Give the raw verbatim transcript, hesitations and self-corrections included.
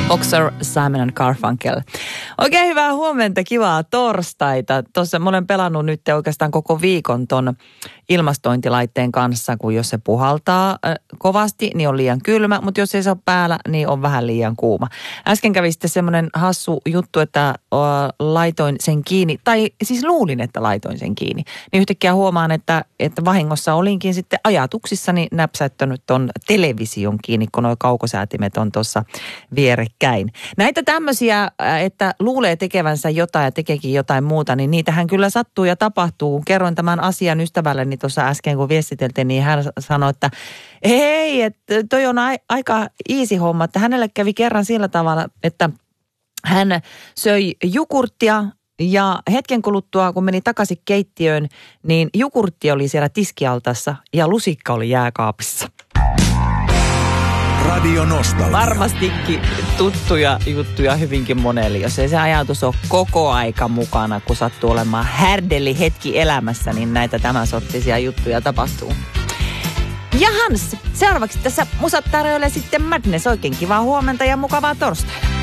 Boxer, Simon and Garfunkel. Oikein hyvää huomenta, kivaa torstaita. Tuossa mä olen pelannut nyt oikeastaan koko viikon ton ilmastointilaitteen kanssa, kun jos se puhaltaa äh, kovasti, niin on liian kylmä, mutta jos ei se ole päällä, niin on vähän liian kuuma. Äsken kävi sitten semmoinen hassu juttu, että äh, laitoin sen kiinni, tai siis luulin, että laitoin sen kiinni. Niin yhtäkkiä huomaan, että, että vahingossa olinkin sitten ajatuksissani näpsäyttänyt ton television kiinni, kun nuo kaukosäätimet on tuossa vierekkäin. Näitä tämmöisiä, että luulee tekevänsä jotain ja tekeekin jotain muuta, niin niitähän kyllä sattuu ja tapahtuu. Kun kerroin tämän asian ystävälleni tuossa äsken, kun viestiteltiin, niin hän sanoi, että hei, että toi on a- aika easy homma, että hänelle kävi kerran sillä tavalla, että hän söi jogurttia ja hetken kuluttua, kun meni takaisin keittiöön, niin jogurtti oli siellä tiskialtassa ja lusikka oli jääkaapissa. Radio Nostalgia. Varmastikin tuttuja juttuja hyvinkin monelle, jos ei se ajatus ole koko aika mukana, kun sattuu olemaan härdeli hetki elämässä, niin näitä tämän sorttisia juttuja tapahtuu. Ja Hans, seuraavaksi tässä musat tarjoilee sitten Madness. Oikein kivaa huomenta ja mukavaa torstaina.